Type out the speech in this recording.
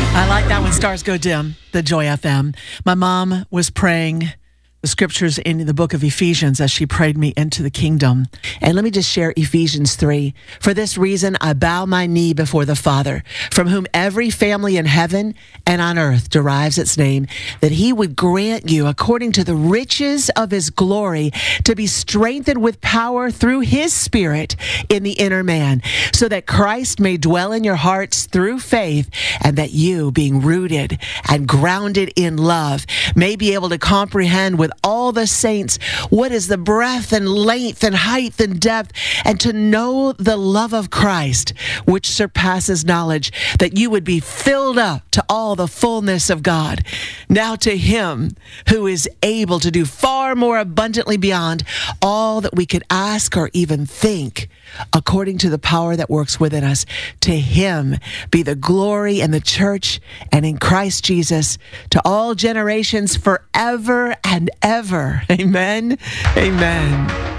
I like that when stars go dim, the Joy FM. My mom was praying the scriptures in the book of Ephesians as she prayed me into the kingdom. And let me just share Ephesians 3. For this reason, I bow my knee before the Father, from whom every family in heaven and on earth derives its name, that he would grant you, according to the riches of his glory, to be strengthened with power through his Spirit in the inner man, so that Christ may dwell in your hearts through faith, and that you, being rooted and grounded in love, may be able to comprehend with all the saints what is the breadth and length and height and depth, and to know the love of Christ, which surpasses knowledge, that you would be filled up to all the fullness of God. Now to him who is able to do far more abundantly beyond all that we could ask or even think, according to the power that works within us, to him be the glory in the church and in Christ Jesus to all generations forever and ever. Amen. Amen.